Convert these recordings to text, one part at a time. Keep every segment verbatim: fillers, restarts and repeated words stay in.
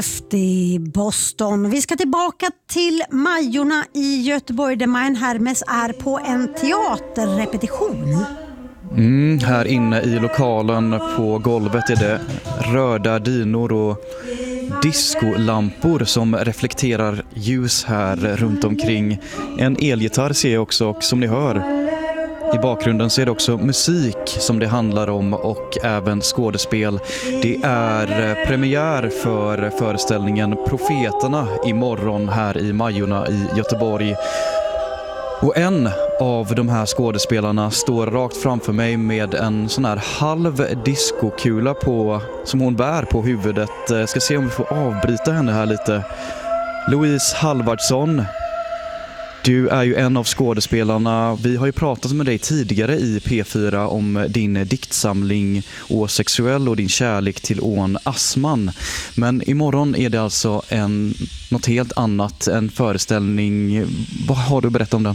fast i Boston. Vi ska tillbaka till Majorna i Göteborg där Majen Hermes är på en teaterrepetition. Mm, här inne i lokalen på golvet är det röda dynor och discolampor som reflekterar ljus här runt omkring. En elgitarr ser jag också, och som ni hör i bakgrunden så är det också musik som det handlar om och även skådespel. Det är premiär för föreställningen Profeterna imorgon här i Majorna i Göteborg. Och en av de här skådespelarna står rakt framför mig med en sån här halv diskokula på, som hon bär på huvudet. Jag ska se om vi får avbryta henne här lite. Louise Halvardsson, du är ju en av skådespelarna. Vi har ju pratat med dig tidigare i P fyra om din diktsamling Åsexuell och din kärlek till ån Asman. Men imorgon är det alltså en, något helt annat, en föreställning. Vad har du berättat om den?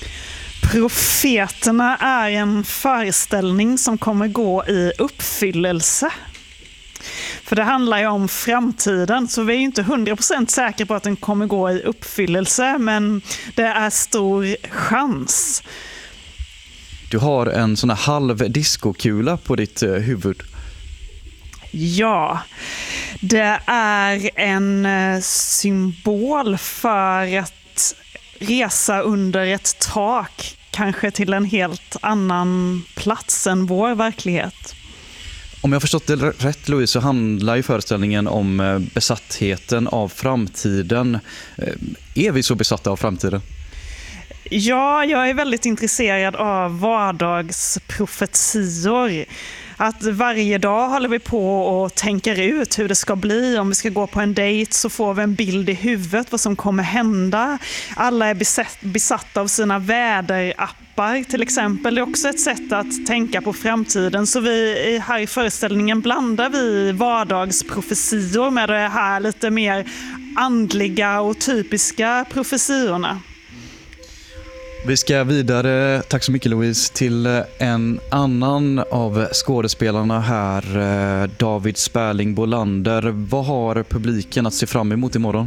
Profeterna är en föreställning som kommer gå i uppfyllelse. För det handlar ju om framtiden, så vi är inte hundra procent säkra på att den kommer gå i uppfyllelse, men det är stor chans. Du har en sån här halv diskokula på ditt huvud. Ja, det är en symbol för att resa under ett tak, kanske till en helt annan plats än vår verklighet. Om jag har förstått det rätt, Louise, så handlar ju föreställningen om besattheten av framtiden. Är vi så besatta av framtiden? Ja, jag är väldigt intresserad av vardagsprofetior. Att varje dag håller vi på och tänker ut hur det ska bli. Om vi ska gå på en dejt så får vi en bild i huvudet vad som kommer hända. Alla är besatt, besatta av sina väderappar till exempel. Det är också ett sätt att tänka på framtiden. Så vi här i föreställningen blandar vi vardagsprofetior med det här lite mer andliga och typiska profetiorna. Vi ska vidare, tack så mycket Louise, till en annan av skådespelarna här, David Sperling Bolander. Vad har publiken att se fram emot imorgon?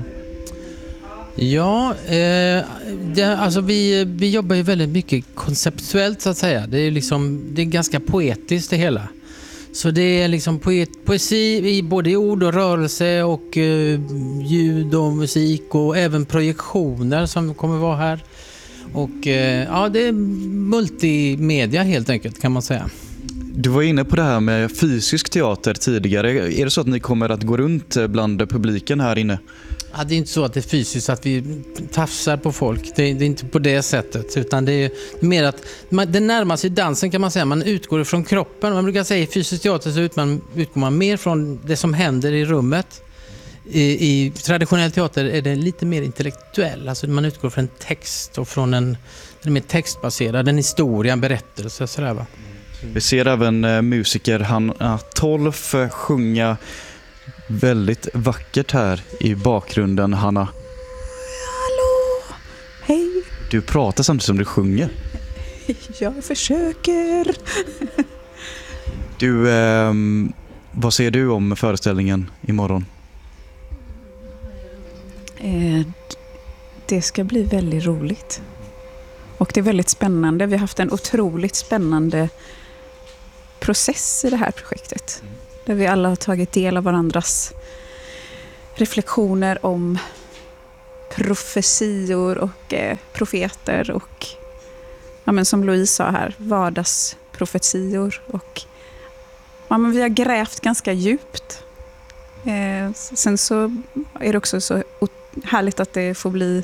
Ja, eh, det, alltså vi, vi jobbar ju väldigt mycket konceptuellt så att säga. Det är, liksom, det är ganska poetiskt det hela. Så det är liksom poet, poesi i både ord och rörelse och eh, ljud och musik och även projektioner som kommer vara här. Och eh, ja, det är multimedia helt enkelt kan man säga. Du var inne på det här med fysisk teater tidigare. Är det så att ni kommer att gå runt bland publiken här inne? Ja, det är inte så att det är fysiskt att vi tafsar på folk. Det är, det är inte på det sättet. Utan det är mer att man, det närmar sig dansen kan man säga. Man utgår från kroppen. Man brukar säga i fysisk teater så utgår man, utgår man mer från det som händer i rummet. I, I traditionell teater är det lite mer intellektuell. Alltså man utgår från en text och från en, en mer textbaserad, en historia, en berättelse. Sådär, va? Vi ser även eh, musiker Hanna Tolf eh, sjunga väldigt vackert här i bakgrunden, Hanna. Hallå, hej. Du pratar samtidigt som du sjunger. Jag försöker. Du, eh, vad säger du om föreställningen imorgon? Eh, det ska bli väldigt roligt. Och det är väldigt spännande. Vi har haft en otroligt spännande process i det här projektet. Där vi alla har tagit del av varandras reflektioner om profetior och eh, profeter och ja, men som Louise sa här, vardagsprofetior. Och ja, men vi har grävt ganska djupt. Eh, sen så är det också så härligt att det får bli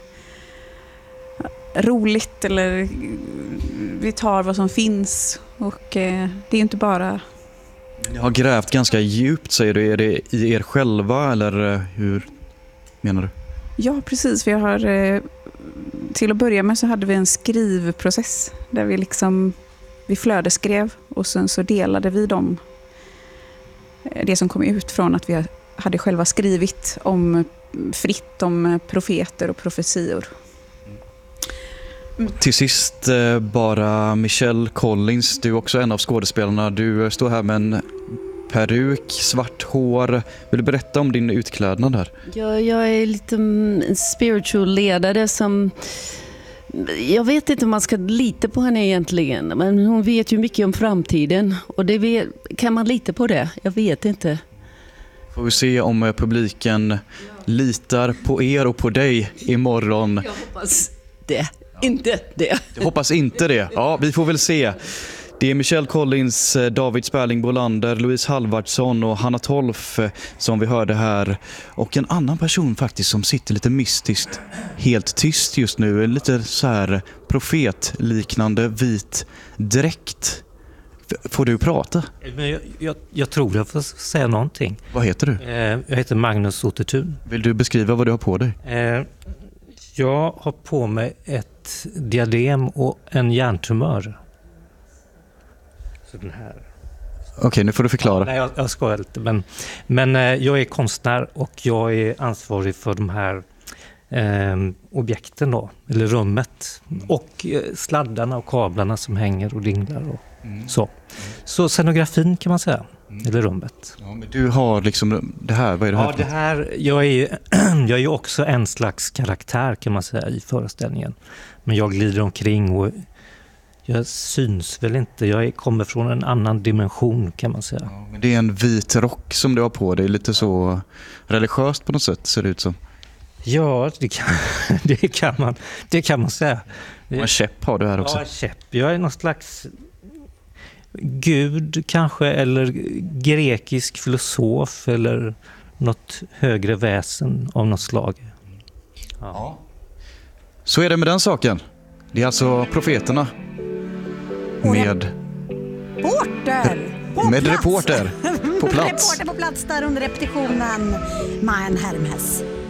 roligt, eller vi tar vad som finns, och eh, det är inte bara... Ni har grävt ganska djupt, säger du. Är det i er själva eller hur menar du? Ja, precis. Vi har, eh, till att börja med så hade vi en skrivprocess där vi liksom vi flödeskrev och sen så delade vi dem, det som kom ut från att vi hade själva skrivit om fritt om profeter och profetior. Mm. Till sist bara Michelle Collins, du är också en av skådespelarna. Du står här med en peruk, svart hår. Vill du berätta om din utklädnad här? Jag, jag är lite en spiritual ledare som... Jag vet inte om man ska lita på henne egentligen. Men hon vet ju mycket om framtiden. Och det vet, kan man lita på det? Jag vet inte. Får vi se om publiken litar på er och på dig imorgon. Jag hoppas det. Inte det. Jag hoppas inte det. Ja, vi får väl se. Det är Michelle Collins, David Sperling-Bolander, Louise Halvardsson och Hanna Tolf som vi hörde här. Och en annan person faktiskt som sitter lite mystiskt, helt tyst just nu. En lite så här profetliknande vit dräkt. Får du prata? Men jag, jag, jag tror jag får säga någonting. Vad heter du? Eh, jag heter Magnus Ottertun. Vill du beskriva vad du har på dig? Eh, jag har på mig ett diadem och en hjärntumör. Så den här. Okej, nu får du förklara. Nej, jag, jag skojar lite. Men, men eh, jag är konstnär och jag är ansvarig för de här eh, objekten då, eller rummet. Och eh, sladdarna och kablarna som hänger och dinglar och mm. så. Så scenografin kan man säga, mm. eller rummet. Ja, men du har liksom det här, vad är det här? Ja, det här, jag är, jag är också en slags karaktär kan man säga i föreställningen. Men jag glider omkring och jag syns väl inte. Jag kommer från en annan dimension kan man säga. Ja, men det är en vit rock som du har på dig. Lite så religiöst på något sätt ser det ut som. Ja, det kan, det kan, man, det kan man säga. En käpp har du här också. Ja, en käpp. Jag är någon slags gud kanske, eller grekisk filosof eller något högre väsen av något slag. Ja. Så är det med den saken. Det är alltså profeterna. Med Reporter på med plats. reporter på plats. Reporter på plats där under repetitionen, Majen Hermes.